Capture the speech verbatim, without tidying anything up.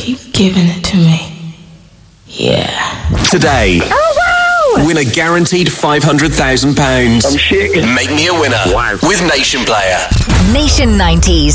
Keep giving it to me. Yeah. Today. Oh, wow! Win a guaranteed five hundred thousand pounds. I'm shaking. Make me a winner. Wow. With Nation Player. Nation nineties.